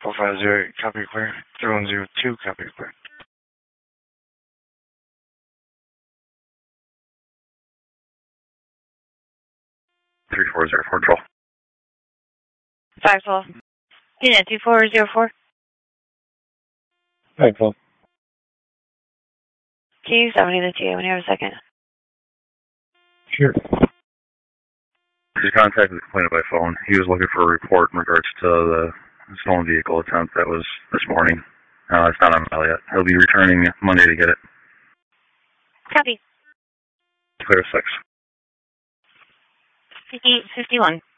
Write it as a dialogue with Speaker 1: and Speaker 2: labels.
Speaker 1: 4508, copy clear. 3102, copy clear.
Speaker 2: 3404, control.
Speaker 3: 512. Unit 2404.
Speaker 1: 512.
Speaker 3: T70 to TA when you have a second.
Speaker 1: Sure.
Speaker 2: He contacted the complainant by phone. He was looking for a report in regards to the stolen vehicle attempt that was this morning. It's not on mail yet. He'll be returning Monday to get it.
Speaker 3: Copy.
Speaker 2: Clear 6.
Speaker 3: 51.